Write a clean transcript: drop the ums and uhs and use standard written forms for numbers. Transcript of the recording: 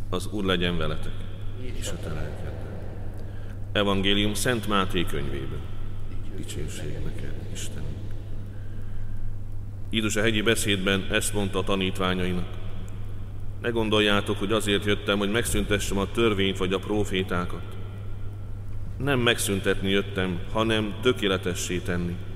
Az Úr legyen veletek, és a te lelkeddel. Evangélium Szent Máté könyvéből. Dicsőség neked, Istenünk. Jézus a hegyi beszédben ezt mondta a tanítványainak: ne gondoljátok, hogy azért jöttem, hogy megszüntessem a törvényt vagy a prófétákat. Nem megszüntetni jöttem, hanem tökéletessé tenni.